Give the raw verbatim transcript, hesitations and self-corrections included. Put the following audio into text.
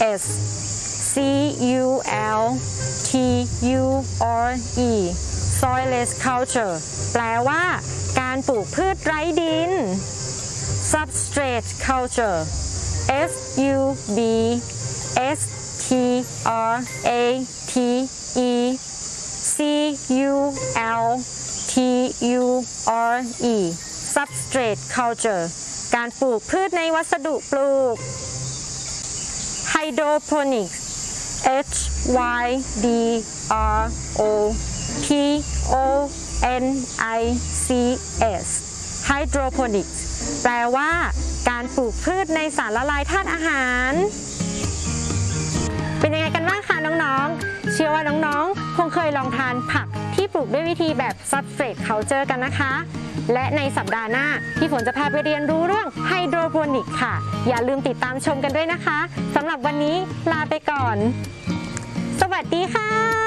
S C U L T U R E soilless culture แปลว่าการปลูกพืชไร้ดิน substrate culture S U B S T R A T E C U L T U R E substrate culture การปลูกพืชในวัสดุปลูก hydroponics H Y D R O P O N I C S hydroponics แปลว่าการปลูกพืชในสารละลายธาตุอาหารเป็นยังไงกันบ้างคะน้องๆเชื่อว่าน้องๆคงเคยลองทานผักที่ปลูกด้วยวิธีแบบ substrate culture กันนะคะและในสัปดาห์หน้าพี่ฝนจะพาไปเรียนรู้เรื่องไฮโดรโปนิกค่ะอย่าลืมติดตามชมกันด้วยนะคะสำหรับวันนี้ลาไปก่อนสวัสดีค่ะ